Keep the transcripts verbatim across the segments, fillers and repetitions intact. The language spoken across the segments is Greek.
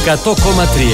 εκατό κόμμα τρία.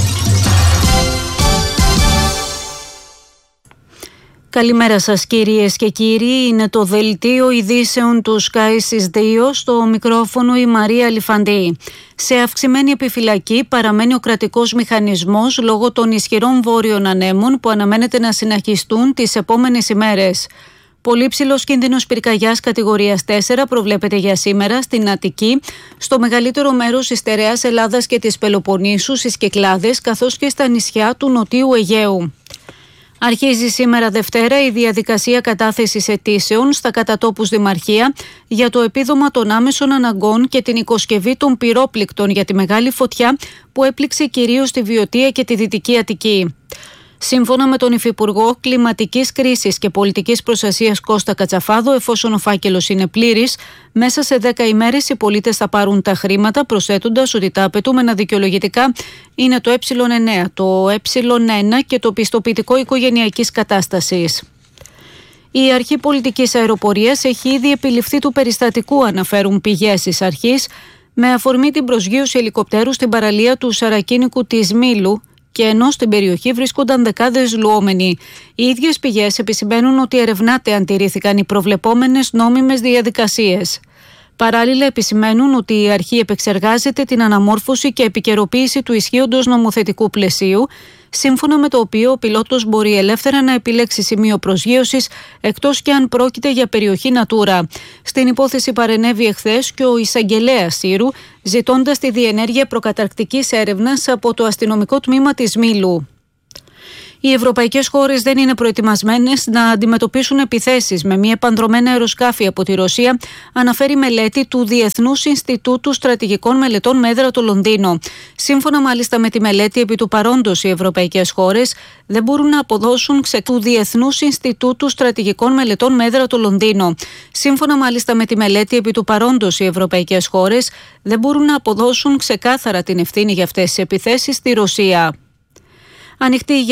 Καλημέρα σας κυρίες και κύριοι, είναι το δελτίο ειδήσεων του Sky στις δύο, στο μικρόφωνο η Μαρία Λιφαντή. Σε αυξημένη επιφυλακή παραμένει ο κρατικός μηχανισμός λόγω των ισχυρών βόρειων ανέμων που αναμένεται να συνεχιστούν τις επόμενες ημέρες. Πολύ ψηλός κίνδυνος πυρκαγιάς κατηγορίας τέσσερα προβλέπεται για σήμερα στην Αττική, στο μεγαλύτερο μέρος της στερεάς Ελλάδας και της Πελοποννήσου, στις Κυκλάδες, καθώς και στα νησιά του Νοτίου Αιγαίου. Αρχίζει σήμερα Δευτέρα η διαδικασία κατάθεσης αιτήσεων στα κατατόπους Δημαρχία για το επίδομα των άμεσων αναγκών και την οικοσκευή των πυρόπληκτων για τη μεγάλη φωτιά που έπληξε κυρίως τη Βιωτία και τη Δυτική Αττική. Σύμφωνα με τον Υφυπουργό Κλιματικής Κρίσης και Πολιτικής Προστασίας Κώστα Κατσαφάδο, εφόσον ο φάκελος είναι πλήρης, μέσα σε δέκα ημέρες οι πολίτες θα πάρουν τα χρήματα, προσθέτοντας ότι τα απαιτούμενα δικαιολογητικά είναι το ε εννέα, το ε ένα και το πιστοποιητικό οικογενειακής κατάστασης. Η Αρχή Πολιτικής Αεροπορίας έχει ήδη επιληφθεί του περιστατικού, αναφέρουν πηγές της αρχής, με αφορμή την προσγείωση ελικοπτέρου στην παραλία του Σαρακίνικου της Μήλου, και ενώ στην περιοχή βρίσκονταν δεκάδες λουόμενοι. Οι ίδιες πηγές επισημαίνουν ότι ερευνάται αν τηρήθηκαν οι προβλεπόμενες νόμιμες διαδικασίες. Παράλληλα, επισημαίνουν ότι η αρχή επεξεργάζεται την αναμόρφωση και επικαιροποίηση του ισχύοντος νομοθετικού πλαισίου, σύμφωνα με το οποίο ο πιλότος μπορεί ελεύθερα να επιλέξει σημείο προσγείωσης, εκτός και αν πρόκειται για περιοχή Natura. Στην υπόθεση παρενέβη εχθές και ο εισαγγελέας Σύρου, ζητώντας τη διενέργεια προκαταρκτικής έρευνας από το αστυνομικό τμήμα της Μήλου. Οι ευρωπαϊκές χώρες δεν είναι προετοιμασμένες να αντιμετωπίσουν επιθέσεις με μη επανδρωμένα αεροσκάφη από τη Ρωσία, αναφέρει μελέτη του Διεθνούς Ινστιτούτου Στρατηγικών Μελετών με έδρα το Λονδίνο. Σύμφωνα μάλιστα με τη μελέτη, επί του παρόντος οι ευρωπαϊκές χώρες δεν μπορούν να αποδώσουν ξε... του Διεθνούς Ινστιτούτου Στρατηγικών Μελετών με έδρα το Λονδίνο. Σύμφωνα μάλιστα με τη μελέτη, επί του παρόντος οι ευρωπαϊκές χώρες δεν μπορούν να αποδώσουν ξεκάθαρα την ευθύνη για αυτές τις επιθέσεις στη Ρωσία. Ανοιχτή